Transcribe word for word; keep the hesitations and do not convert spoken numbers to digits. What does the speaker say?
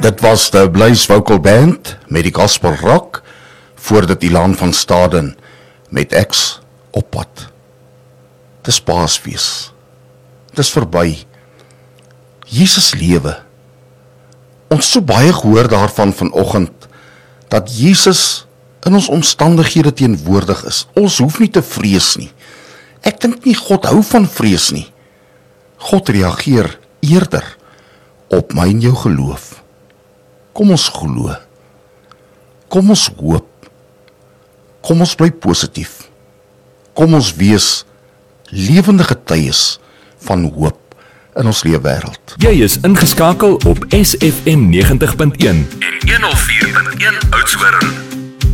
Dit was de Blaze Vocal Band met die Gospel Rock, voordat Ilan van Staden met X op pad. Dis Paasfees. Dis verby. Jesus lewe. Ons so baie gehoor daarvan vanoggend, dat Jesus in ons omstandighede teenwoordig is. Ons hoef nie te vrees nie. Ek dink nie God hou van vrees nie. God reageer eerder op my en jou geloof. Kom ons glo. Kom ons hoop. Kom ons bly positief. Kom ons wees lewende getuies van hoop in ons leefwêreld. Jy is ingeskakel op S F M negentig punt een en honderd vier punt een Oudtshoorn.